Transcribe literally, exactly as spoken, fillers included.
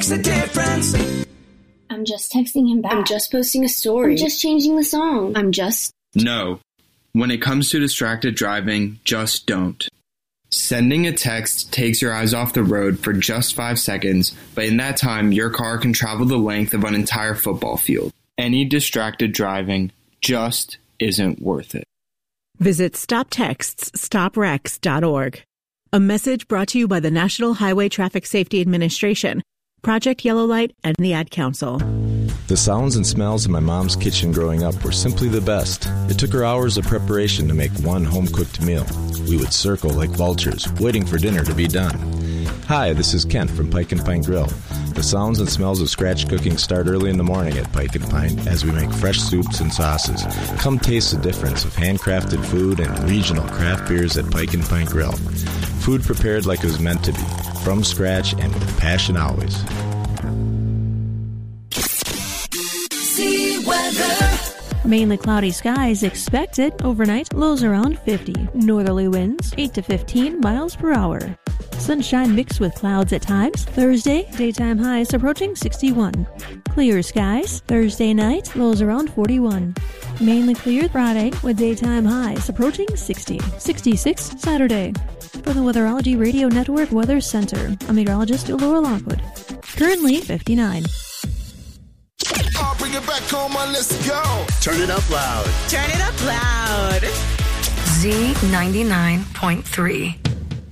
makes a difference. I'm just texting him back. I'm just posting a story. I'm just changing the song. I'm just... No. When it comes to distracted driving, just don't. Sending a text takes your eyes off the road for just five seconds, but in that time, your car can travel the length of an entire football field. Any distracted driving just isn't worth it. Visit stop texts stop wrecks dot org. A message brought to you by the National Highway Traffic Safety Administration, Project Yellow Light, and the Ad Council. The sounds and smells in my mom's kitchen growing up were simply the best. It took her hours of preparation to make one home-cooked meal. We would circle like vultures, waiting for dinner to be done. Hi, this is Kent from Pike and Pine Grill. The sounds and smells of scratch cooking start early in the morning at Pike and Pine as we make fresh soups and sauces. Come taste the difference of handcrafted food and regional craft beers at Pike and Pine Grill. Food prepared like it was meant to be, from scratch and with passion always. See weather. Mainly cloudy skies expected. Overnight, lows around fifty. Northerly winds, eight to fifteen miles per hour. Sunshine mixed with clouds at times. Thursday, daytime highs approaching sixty-one. Clear skies. Thursday night, lows around forty-one. Mainly clear Friday with daytime highs approaching sixty. sixty-six Saturday. For the Weatherology Radio Network Weather Center, I'm meteorologist Laura Lockwood. Currently fifty-nine. I'll bring it back home, let's go. Turn it up loud. Turn it up loud. Z ninety-nine point three.